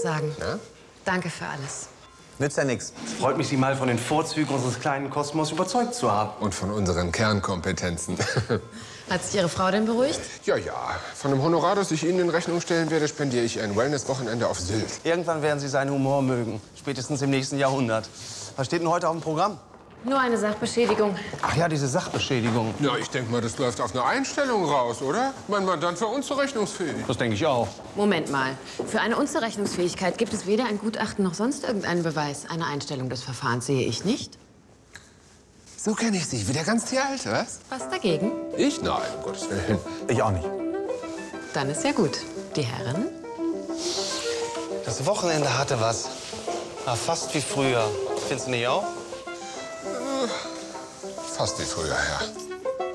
sagen. Ja? Danke für alles. Nützt ja nichts. Es freut mich, Sie mal von den Vorzügen unseres kleinen Kosmos überzeugt zu haben. Und von unseren Kernkompetenzen. Hat sich Ihre Frau denn beruhigt? Ja, ja. Von dem Honorar, das ich Ihnen in Rechnung stellen werde, spendiere ich ein Wellness-Wochenende auf Sylt. Irgendwann werden Sie seinen Humor mögen. Spätestens im nächsten Jahrhundert. Was steht denn heute auf dem Programm? Nur eine Sachbeschädigung. Ach ja, diese Sachbeschädigung. Ja, ich denke mal, das läuft auf eine Einstellung raus, oder? Mein Mandant war unzurechnungsfähig. Das denke ich auch. Moment mal. Für eine Unzurechnungsfähigkeit gibt es weder ein Gutachten noch sonst irgendeinen Beweis. Eine Einstellung des Verfahrens sehe ich nicht. So kenne ich Sie. Wieder ganz die Alte, was? Was dagegen? Ich? Nein, um Gottes Willen. Ich auch nicht. Dann ist ja gut. Die Herren? Das Wochenende hatte was. War fast wie früher. Findest du nicht auch? Fast wie früher, ja.